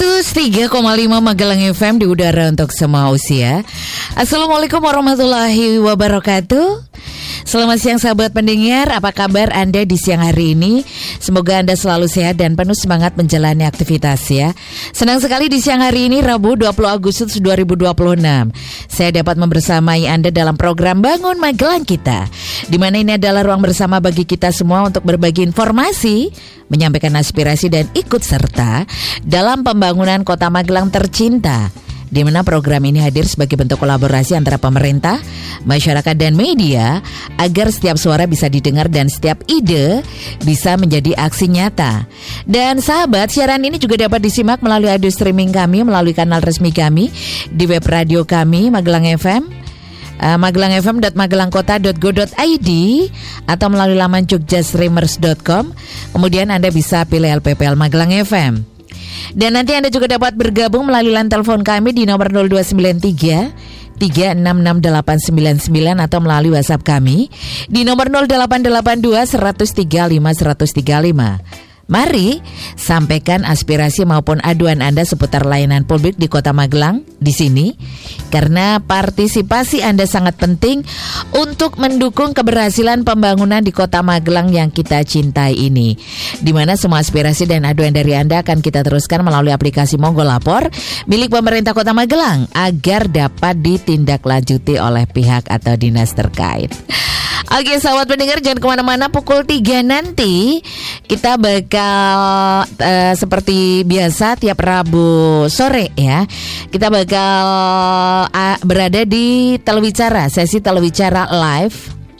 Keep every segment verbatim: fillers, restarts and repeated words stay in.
seratus tiga koma lima Magelang F M di udara untuk semua usia. Assalamualaikum warahmatullahi wabarakatuh. Selamat siang sahabat pendengar, apa kabar Anda di siang hari ini? Semoga Anda selalu sehat dan penuh semangat menjalani aktivitas ya. Senang sekali di siang hari ini Rabu dua puluh Agustus dua ribu dua puluh enam saya dapat membersamai Anda dalam program Bangun Magelang Kita, di mana ini adalah ruang bersama bagi kita semua untuk berbagi informasi, menyampaikan aspirasi dan ikut serta dalam pembangunan Kota Magelang tercinta, di mana program ini hadir sebagai bentuk kolaborasi antara pemerintah, masyarakat dan media agar setiap suara bisa didengar dan setiap ide bisa menjadi aksi nyata. Dan sahabat, siaran ini juga dapat disimak melalui audio streaming kami melalui kanal resmi kami di web radio kami Magelang F M, uh, magelang f m dot magelang kota dot go dot i d atau melalui laman jogja streamers dot com. Kemudian Anda bisa pilih L P P L Magelang F M. Dan nanti Anda juga dapat bergabung melalui line telepon kami di nomor nol dua sembilan tiga tiga enam enam delapan sembilan sembilan atau melalui WhatsApp kami di nomor nol delapan delapan dua satu nol tiga lima satu nol tiga lima. Mari sampaikan aspirasi maupun aduan Anda seputar layanan publik di Kota Magelang di sini, karena partisipasi Anda sangat penting untuk mendukung keberhasilan pembangunan di Kota Magelang yang kita cintai ini, di mana semua aspirasi dan aduan dari Anda akan kita teruskan melalui aplikasi Monggo Lapor milik pemerintah Kota Magelang agar dapat ditindaklanjuti oleh pihak atau dinas terkait. Oke sahabat pendengar, jangan kemana-mana. Pukul tiga nanti kita bakal uh, seperti biasa tiap Rabu sore ya, kita bakal uh, berada di Telewicara, sesi Telewicara live,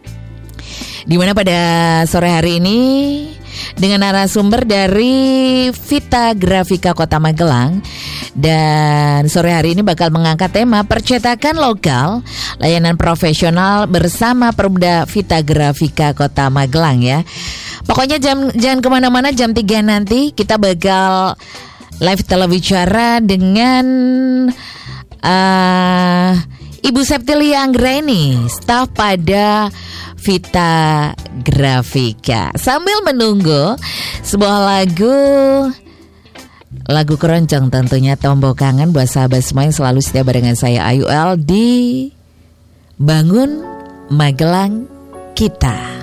di mana pada sore hari ini dengan narasumber dari Vita Grafika Kota Magelang. Dan sore hari ini bakal mengangkat tema percetakan lokal, layanan profesional bersama Perumda Vita Grafika Kota Magelang ya. Pokoknya jam, jangan kemana-mana, jam tiga nanti kita bakal live Telewicara dengan uh, Ibu Septilia Anggreni, staf pada Vita Grafika. Sambil menunggu sebuah lagu Lagu keroncong tentunya, Tombol Kangen buat sahabat semua yang selalu setia barengan saya Ayu L di Bangun Magelang Kita.